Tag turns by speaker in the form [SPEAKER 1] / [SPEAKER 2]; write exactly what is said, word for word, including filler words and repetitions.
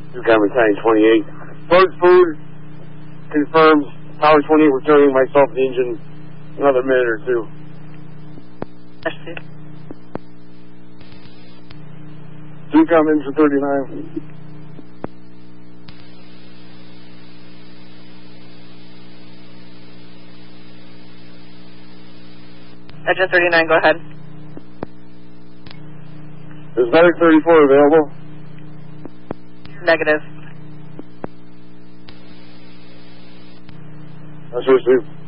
[SPEAKER 1] two Combat Battalion twenty-eight. Bird Food confirms Tower twenty-eight returning myself the engine another minute or two. two Com Engine thirty-nine.
[SPEAKER 2] Engine thirty-nine, go ahead.
[SPEAKER 1] Is Medic thirty-four available?
[SPEAKER 2] Negative.
[SPEAKER 1] That's received.